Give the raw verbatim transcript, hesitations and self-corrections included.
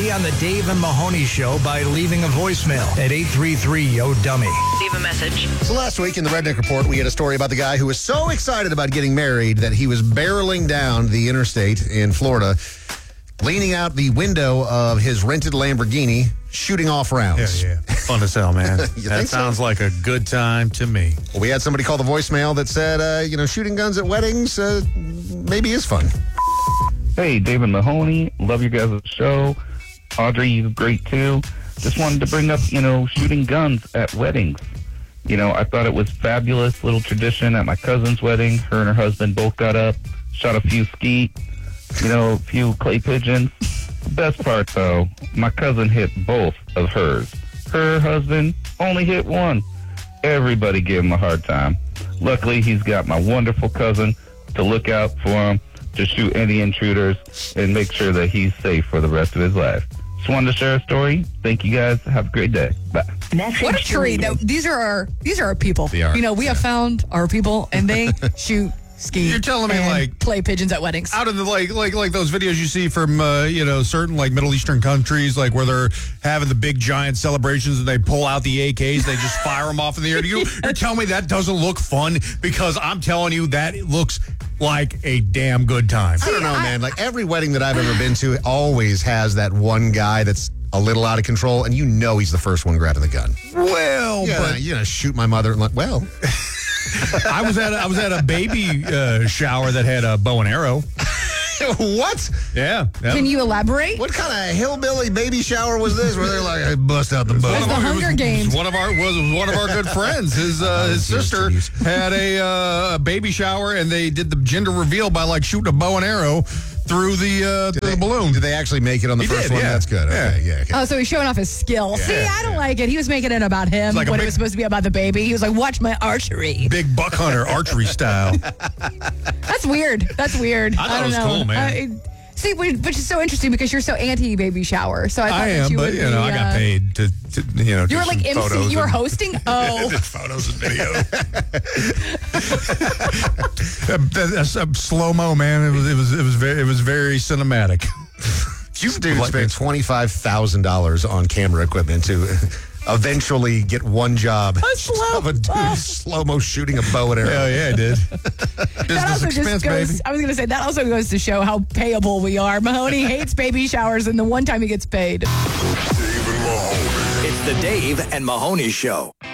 Be on the Dave and Mahoney Show by leaving a voicemail at eight three three, Y O Dummy. Leave a message. So last week in the Redneck Report, we had a story about the guy who was so excited about getting married that he was barreling down the interstate in Florida, leaning out the window of his rented Lamborghini, shooting off rounds. Yeah, yeah. Fun as hell, man. That think so? sounds like a good time to me. Well, we had somebody call the voicemail that said, uh, you know, shooting guns at weddings uh, maybe is fun. Hey, David Mahoney. Love your guys' show. Audrey, you're great too. Just wanted to bring up, you know, shooting guns at weddings. You know, I thought it was fabulous little tradition at my cousin's wedding. Her and her husband both got up, shot a few skeet, you know, a few clay pigeons. Best part, though, my cousin hit both of hers. Her husband only hit one. Everybody gave him a hard time. Luckily, he's got my wonderful cousin to look out for him, to shoot any intruders, and make sure that he's safe for the rest of his life. Just wanted to share a story. Thank you, guys. Have a great day. Bye. What a treat. Now, these are our these are our people. They are. You know, we have found our people, and they shoot ski. You're telling me, and like, play pigeons at weddings. Out of the like like like those videos you see from uh, you know certain like Middle Eastern countries, like where they're having the big giant celebrations and they pull out the A Ks, they just fire them off in the air. You, you're telling me that doesn't look fun? Because I'm telling you that it looks like a damn good time. I don't know, man. Like every wedding that I've ever been to always has that one guy that's a little out of control, and you know he's the first one grabbing the gun. Well, Yeah, but you know, shoot my mother. And like, well, I was at a, I was at a baby uh, shower that had a bow and arrow. what? Yeah. yeah. Can you elaborate? What kind of hillbilly baby shower was this? Where they're like, I bust out the bow. That's the Hunger It was Games. One of our was one of our good friends. His uh, his sister had a uh, baby shower, and they did the gender reveal by like shooting a bow and arrow through the uh, through They- the balloon. Did they actually make it on the He first did, one? yeah. That's good. Okay, Yeah. yeah. okay. Oh, so he's showing off his skill. See, I don't like it. He was making it about him like a when big- it was supposed to be about the baby. He was like, watch my archery. Big buck hunter archery style. That's weird. That's weird. I thought don't it was know. cool, man. I- see, which which is so interesting because you're so anti-baby shower. So I thought I that am, you but would you know, be, I got uh, paid to, to you know. You were do like some M C. photos You were and- hosting. Oh, did photos and video. That's a slow mo, man. It was it was it was very it was very cinematic. You dude spent twenty-five thousand dollars on camera equipment to eventually get one job slow- of a dude oh. slow-mo shooting a bow and arrow. Hell yeah, I did. that Business also expense, just goes. baby. I was going to say that also goes to show how payable we are. Mahoney hates baby showers, and the one time he gets paid. It's the Dave and Mahoney Show.